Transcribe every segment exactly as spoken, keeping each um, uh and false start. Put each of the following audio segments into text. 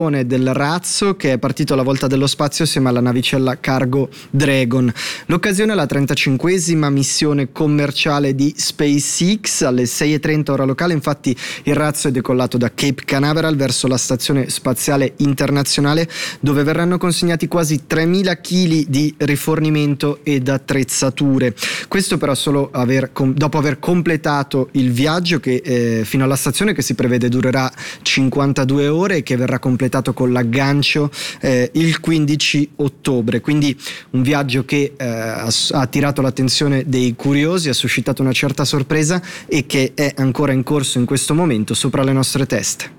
del razzo che è partito alla volta dello spazio assieme alla navicella cargo Dragon. L'occasione è la trentacinquesima missione commerciale di SpaceX. Alle sei e trenta ora locale, infatti, il razzo è decollato da Cape Canaveral verso la stazione spaziale internazionale, dove verranno consegnati quasi tremila chili di rifornimento ed attrezzature. Questo però solo aver, com- dopo aver completato il viaggio che eh, fino alla stazione, che si prevede durerà cinquantadue ore e che verrà completato con l'aggancio eh, il quindici ottobre. Quindi un viaggio che eh, ha, ha attirato l'attenzione dei curiosi, ha suscitato una certa sorpresa e che è ancora in corso in questo momento sopra le nostre teste.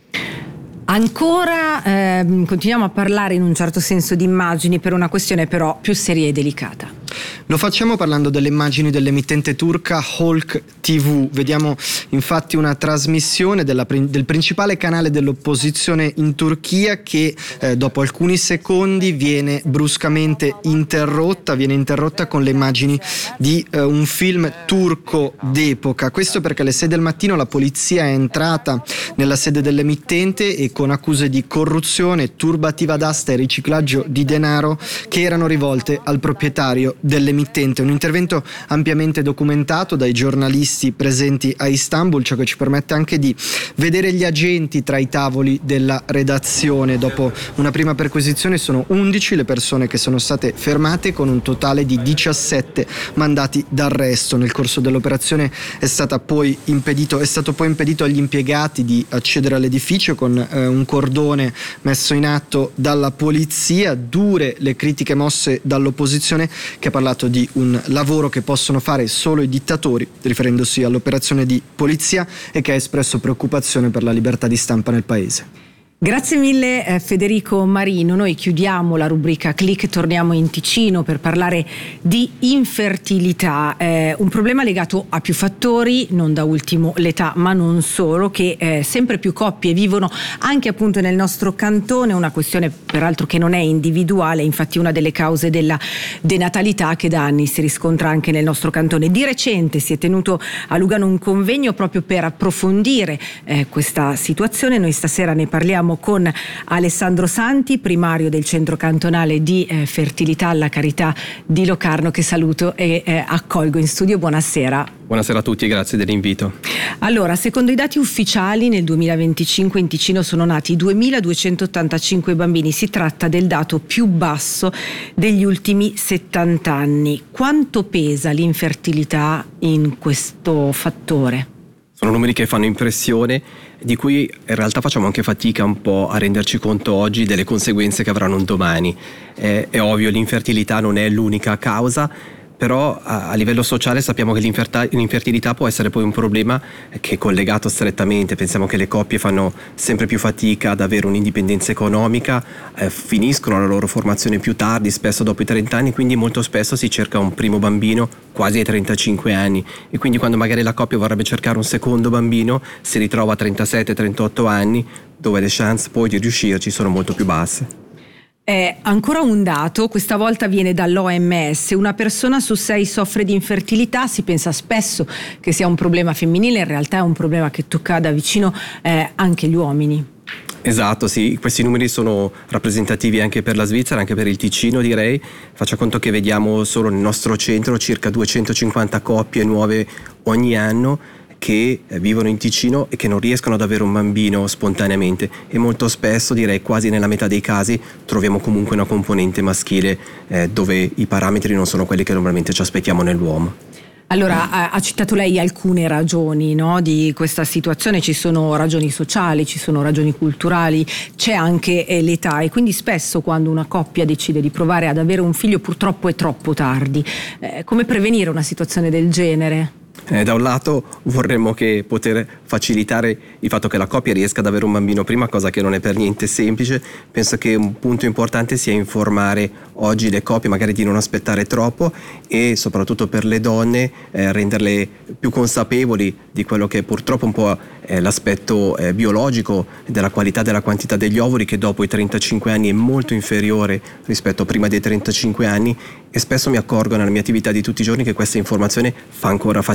Ancora eh, continuiamo a parlare in un certo senso di immagini per una questione però più seria e delicata. Lo facciamo parlando delle immagini dell'emittente turca Halk T V. Vediamo infatti una trasmissione della, del principale canale dell'opposizione in Turchia che eh, dopo alcuni secondi viene bruscamente interrotta, viene interrotta con le immagini di eh, un film turco d'epoca. Questo perché alle sei del mattino la polizia è entrata nella sede dell'emittente e con accuse di corruzione, turbativa d'asta e riciclaggio di denaro che erano rivolte al proprietario dell'emittente. Un intervento ampiamente documentato dai giornalisti presenti a Istanbul, ciò che ci permette anche di vedere gli agenti tra i tavoli della redazione. Dopo una prima perquisizione sono undici le persone che sono state fermate, con un totale di diciassette mandati d'arresto. Nel corso dell'operazione è stata poi impedito, è stato poi impedito agli impiegati di accedere all'edificio con eh, un cordone messo in atto dalla polizia. Dure le critiche mosse dall'opposizione, che ha parlato di un lavoro che possono fare solo i dittatori, riferendosi all'operazione di polizia, e che ha espresso preoccupazione per la libertà di stampa nel paese. Grazie mille eh, Federico Marino. Noi chiudiamo la rubrica Click e torniamo in Ticino per parlare di infertilità, eh, un problema legato a più fattori, non da ultimo l'età, ma non solo, che eh, sempre più coppie vivono anche appunto nel nostro cantone, una questione peraltro che non è individuale, infatti una delle cause della denatalità che da anni si riscontra anche nel nostro cantone. Di recente si è tenuto a Lugano un convegno proprio per approfondire eh, questa situazione. Noi stasera ne parliamo con Alessandro Santi, primario del centro cantonale di eh, fertilità alla Carità di Locarno, che saluto e eh, accolgo in studio. Buonasera. Buonasera a tutti e grazie dell'invito. Allora, secondo i dati ufficiali nel duemilaventicinque in Ticino sono nati duemiladuecentottantacinque bambini. Si tratta del dato più basso degli ultimi settanta anni. Quanto pesa l'infertilità in questo fattore? Sono numeri che fanno impressione, di cui in realtà facciamo anche fatica un po' a renderci conto oggi delle conseguenze che avranno un domani. È, è ovvio, l'infertilità non è l'unica causa, però a, a livello sociale sappiamo che l'infertilità può essere poi un problema che è collegato strettamente. Pensiamo che le coppie fanno sempre più fatica ad avere un'indipendenza economica, eh, finiscono la loro formazione più tardi, spesso dopo i trenta anni, quindi molto spesso si cerca un primo bambino quasi ai trentacinque anni, e quindi quando magari la coppia vorrebbe cercare un secondo bambino si ritrova a trentasette trentotto anni, dove le chance poi di riuscirci sono molto più basse. Eh, ancora un dato, questa volta viene dall'O M S: una persona su sei soffre di infertilità. Si pensa spesso che sia un problema femminile, in realtà è un problema che tocca da vicino eh, anche gli uomini. Esatto, sì, questi numeri sono rappresentativi anche per la Svizzera, anche per il Ticino direi. Faccia conto che vediamo solo nel nostro centro circa duecentocinquanta coppie nuove ogni anno che vivono in Ticino e che non riescono ad avere un bambino spontaneamente, e molto spesso, direi quasi nella metà dei casi, troviamo comunque una componente maschile eh, dove i parametri non sono quelli che normalmente ci aspettiamo nell'uomo. Allora, ha citato lei alcune ragioni, no, di questa situazione. Ci sono ragioni sociali, ci sono ragioni culturali, c'è anche eh, l'età, e quindi spesso quando una coppia decide di provare ad avere un figlio purtroppo è troppo tardi. Eh, come prevenire una situazione del genere? Eh, da un lato vorremmo che poter facilitare il fatto che la coppia riesca ad avere un bambino prima, cosa che non è per niente semplice. Penso che un punto importante sia informare oggi le coppie magari di non aspettare troppo, e soprattutto per le donne eh, renderle più consapevoli di quello che è purtroppo un po' eh, l'aspetto eh, biologico della qualità della quantità degli ovuli, che dopo i trentacinque anni è molto inferiore rispetto a prima dei trentacinque anni, e spesso mi accorgo nella mia attività di tutti i giorni che questa informazione fa ancora fatica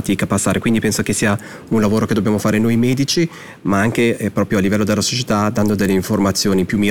fatica a passare, quindi penso che sia un lavoro che dobbiamo fare noi medici, ma anche eh, proprio a livello della società, dando delle informazioni più mirate